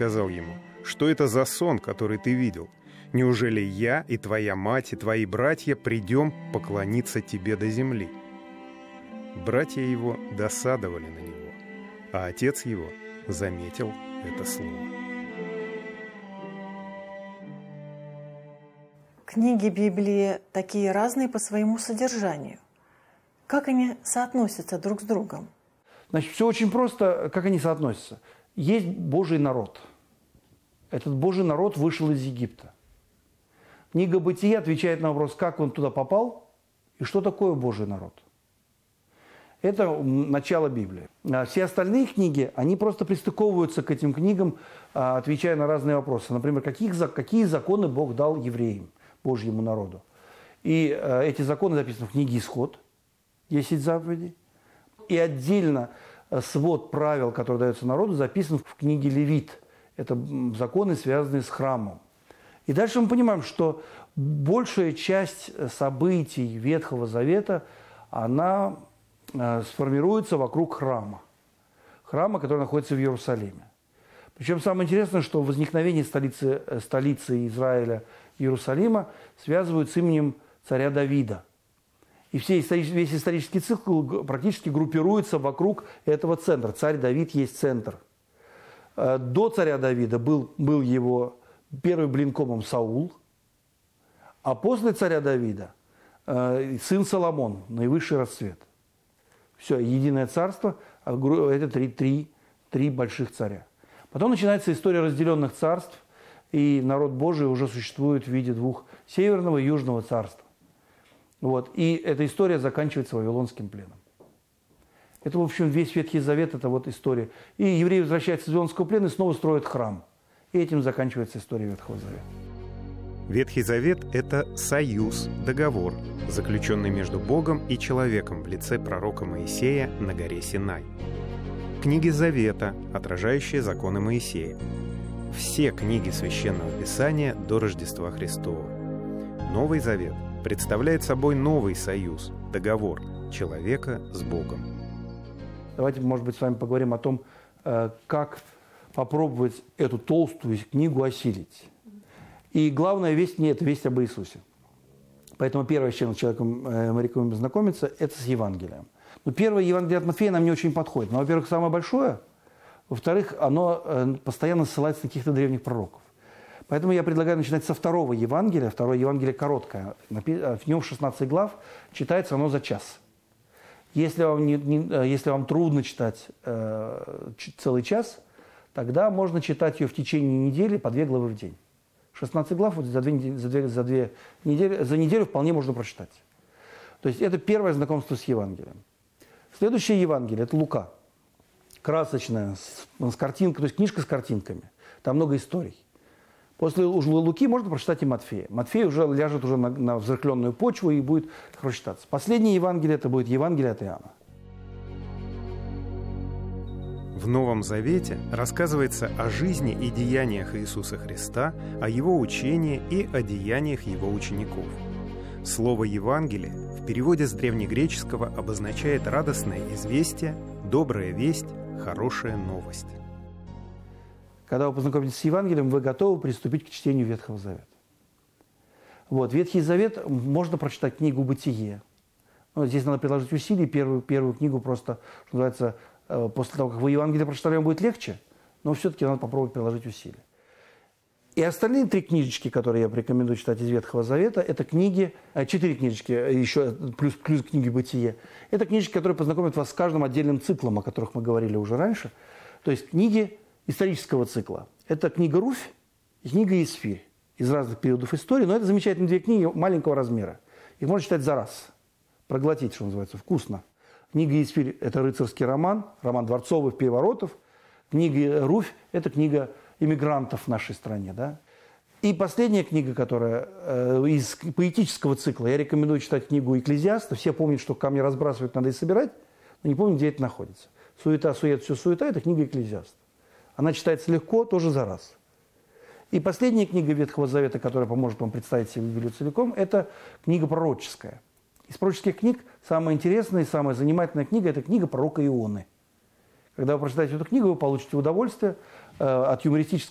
сказал ему: «Что это за сон, который ты видел? Неужели я и твоя мать, и твои братья придем поклониться тебе до земли?» Братья его досадовали на него, а отец его заметил это слово. Книги Библии такие разные по своему содержанию. Как они соотносятся друг с другом? Значит, все очень просто, как они соотносятся. Есть Божий народ. Этот Божий народ вышел из Египта. Книга Бытия отвечает на вопрос, как он туда попал и что такое Божий народ. Это начало Библии. А все остальные книги, они просто пристыковываются к этим книгам, отвечая на разные вопросы. Например, какие законы Бог дал евреям, Божьему народу. И эти законы записаны в книге Исход, 10 заповедей. И отдельно свод правил, который дается народу, записан в книге Левит. Это законы, связанные с храмом. И дальше мы понимаем, что большая часть событий Ветхого Завета, она сформируется вокруг храма. Храма, который находится в Иерусалиме. Причем самое интересное, что возникновение столицы Израиля, Иерусалима, связывают с именем царя Давида. И весь исторический цикл практически группируется вокруг этого центра. Царь Давид есть центр. До царя Давида был его первым блинкомом Саул, а после царя Давида сын Соломон, наивысший расцвет. Все, единое царство, это три больших царя. Потом начинается история разделенных царств, и народ Божий уже существует в виде двух северного и южного царства. Вот. И эта история заканчивается Вавилонским пленом. Это, в общем, весь Ветхий Завет, это вот история. И евреи возвращаются из Вавилонского плена и снова строят храм. И этим заканчивается история Ветхого Завета. Ветхий Завет – это союз, договор, заключенный между Богом и человеком в лице пророка Моисея на горе Синай. Книги Завета, отражающие законы Моисея. Все книги Священного Писания до Рождества Христова. Новый Завет представляет собой новый союз, договор человека с Богом. Давайте, может быть, с вами поговорим о том, как попробовать эту толстую книгу осилить. И главная весть не это, весть об Иисусе. Поэтому первое, с чем человеком мы рекомендуем знакомиться, это с Евангелием. Но первое Евангелие от Матфея нам не очень подходит. Но, во-первых, самое большое. Во-вторых, оно постоянно ссылается на каких-то древних пророков. Поэтому я предлагаю начинать со второго Евангелия. Второе Евангелие короткое. В нем 16 глав, читается оно за час. Если вам трудно читать целый час, тогда можно читать ее в течение недели по 2 главы в день. 16 глав вот за неделю вполне можно прочитать. То есть это первое знакомство с Евангелием. Следующее Евангелие – это Лука. Красочная, с картинкой, то есть книжка с картинками. Там много историй. После Луки можно прочитать и Матфея. Матфей уже ляжет уже на взрыхленную почву и будет хорошо читаться. Последнее Евангелие – это будет Евангелие от Иоанна. В Новом Завете рассказывается о жизни и деяниях Иисуса Христа, о Его учении и о деяниях Его учеников. Слово «Евангелие» в переводе с древнегреческого обозначает радостное известие, добрая весть, хорошая новость. Когда вы познакомитесь с Евангелием, вы готовы приступить к чтению Ветхого Завета. Вот, Ветхий Завет можно прочитать книгу «Бытие». Но здесь надо приложить усилия. Первую книгу просто, что называется, после того, как вы Евангелие прочитали, вам будет легче, но все-таки надо попробовать приложить усилия. И остальные 3 книжечки, которые я рекомендую читать из Ветхого Завета, это книги, 4 книжечки, еще плюс книги «Бытие». Это книжечки, которые познакомят вас с каждым отдельным циклом, о которых мы говорили уже раньше. То есть книги исторического цикла. Это книга «Руфь» и книга «Исфирь» из разных периодов истории, но это замечательные 2 книги маленького размера. Их можно читать за раз, проглотить, что называется, вкусно. Книга «Исфирь» – это рыцарский роман дворцовых переворотов. Книга «Руфь» – это книга иммигрантов в нашей стране. Да? И последняя книга, которая из поэтического цикла, я рекомендую читать книгу «Экклезиаста». Все помнят, что камни разбрасывать надо и собирать, но не помнят, где это находится. «Суета, сует, все суета» – это книга «Экклезиаста». Она читается легко, тоже за раз. И последняя книга Ветхого Завета, которая поможет вам представить себе Библию целиком, это книга пророческая. Из пророческих книг самая интересная и самая занимательная книга – это книга пророка Ионы. Когда вы прочитаете эту книгу, вы получите удовольствие от юмористической